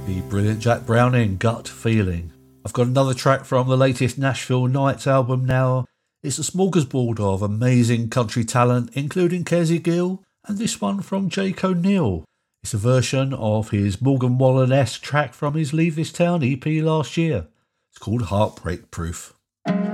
The brilliant Jack Browning, Gut Feeling. I've got another track from the latest Nashville Nights album now. It's a smorgasbord of amazing country talent, including Kersey Gill, and this one from Jake O'Neill. It's a version of his Morgan Wallen-esque track from his Leave This Town EP last year. It's called Heartbreak Proof.